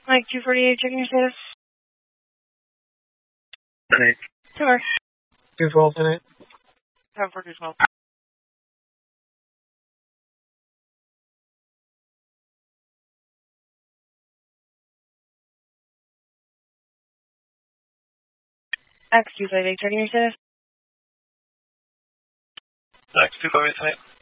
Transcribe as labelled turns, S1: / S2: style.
S1: Mike 248, checking your status.
S2: Tonight.
S1: Sure.
S2: 212 tonight.
S1: 74212. X258, checking your status.
S3: X258 tonight.